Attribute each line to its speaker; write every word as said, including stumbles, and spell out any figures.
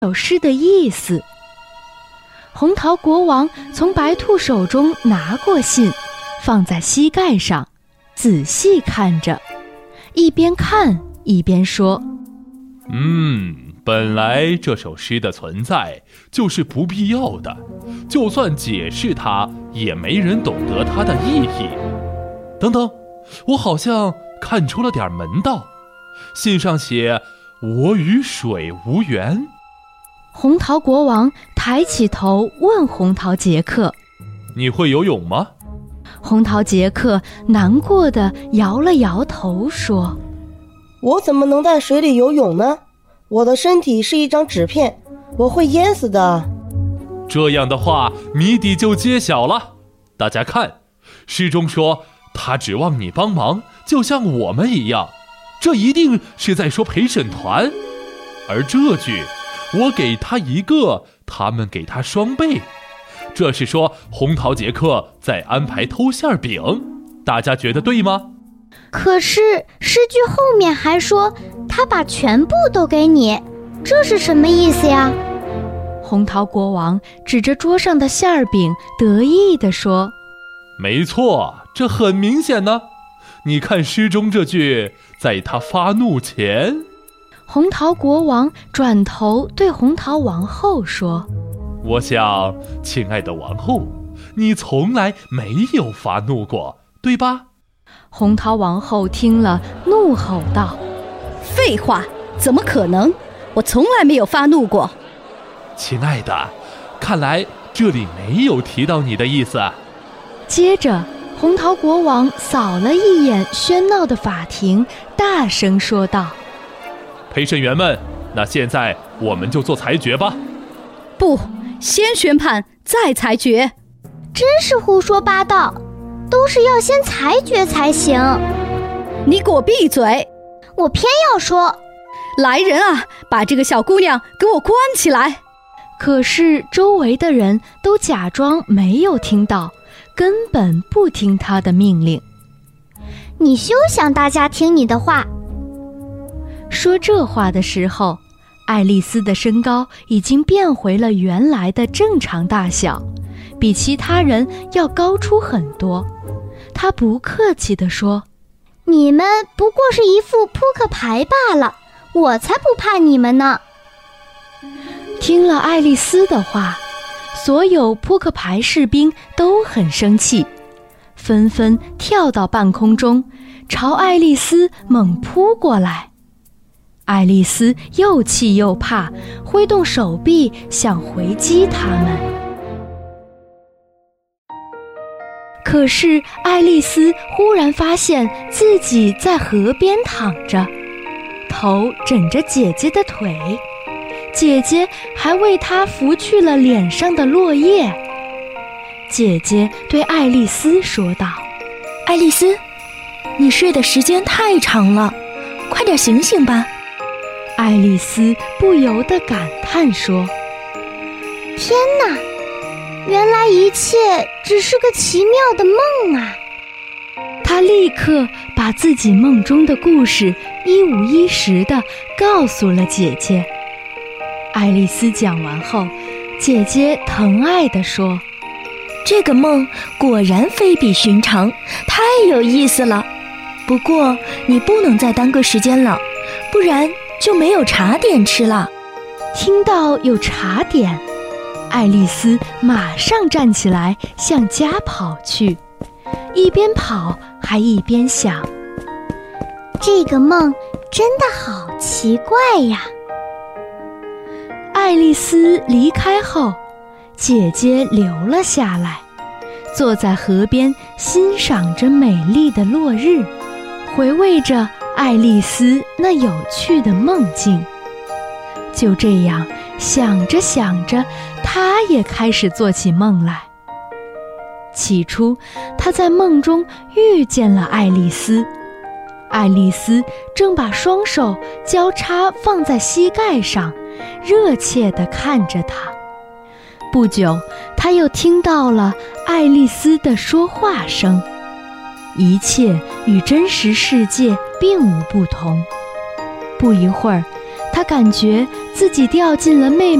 Speaker 1: 首诗的意思。红桃国王从白兔手中拿过信，放在膝盖上，仔细看着，一边看一边说：
Speaker 2: 嗯，本来这首诗的存在就是不必要的，就算解释它，也没人懂得它的意义。等等，我好像看出了点门道。信上写我与水无缘。
Speaker 1: 红桃国王抬起头问红桃杰克：
Speaker 2: 你会游泳吗？
Speaker 1: 红桃杰克难过地摇了摇头说：
Speaker 3: 我怎么能在水里游泳呢？我的身体是一张纸片，我会淹死的。
Speaker 2: 这样的话，谜底就揭晓了。大家看，诗中说他指望你帮忙，就像我们一样，这一定是在说陪审团。而这句我给他一个，他们给他双倍，这是说红桃杰克在安排偷馅饼。大家觉得对吗？
Speaker 4: 可是诗句后面还说他把全部都给你，这是什么意思呀？
Speaker 1: 红桃国王指着桌上的馅饼得意地说：
Speaker 2: 没错，这很明显呢。你看诗中这句，在他发怒前。
Speaker 1: 红桃国王转头对红桃王后说：
Speaker 2: 我想，亲爱的王后，你从来没有发怒过，对吧？
Speaker 1: 红桃王后听了，怒吼道：
Speaker 5: 废话，怎么可能？我从来没有发怒过。
Speaker 2: 亲爱的，看来这里没有提到你的意思。
Speaker 1: 接着红桃国王扫了一眼喧闹的法庭，大声说道：
Speaker 2: 陪审员们，那现在我们就做裁决吧。
Speaker 5: 不，先宣判再裁决。
Speaker 4: 真是胡说八道，都是要先裁决才行。
Speaker 5: 你给我闭嘴！
Speaker 4: 我偏要说。
Speaker 5: 来人啊，把这个小姑娘给我关起来！
Speaker 1: 可是周围的人都假装没有听到，根本不听他的命令。
Speaker 4: 你休想大家听你的话。
Speaker 1: 说这话的时候，爱丽丝的身高已经变回了原来的正常大小，比其他人要高出很多。她不客气地说：
Speaker 4: 你们不过是一副扑克牌罢了，我才不怕你们呢。
Speaker 1: 听了爱丽丝的话，所有扑克牌士兵都很生气，纷纷跳到半空中，朝爱丽丝猛扑过来。爱丽丝又气又怕，挥动手臂想回击他们。可是爱丽丝忽然发现自己在河边躺着，头枕着姐姐的腿，姐姐还为她拂去了脸上的落叶。姐姐对爱丽丝说道：
Speaker 6: 爱丽丝，你睡的时间太长了，快点醒醒吧。
Speaker 1: 爱丽丝不由得感叹说：
Speaker 4: 天哪，原来一切只是个奇妙的梦啊。
Speaker 1: 她立刻把自己梦中的故事一五一十地告诉了姐姐。爱丽丝讲完后，姐姐疼爱地说：
Speaker 6: 这个梦果然非比寻常，太有意思了。不过你不能再耽搁时间了，不然就没有茶点吃了。
Speaker 1: 听到有茶点，爱丽丝马上站起来向家跑去，一边跑还一边想：
Speaker 4: 这个梦真的好奇怪呀。
Speaker 1: 爱丽丝离开后，姐姐留了下来，坐在河边欣赏着美丽的落日，回味着爱丽丝那有趣的梦境。就这样想着想着，她也开始做起梦来。起初她在梦中遇见了爱丽丝，爱丽丝正把双手交叉放在膝盖上，热切地看着她。不久，她又听到了爱丽丝的说话声，一切与真实世界并无不同。不一会儿，她感觉自己掉进了妹妹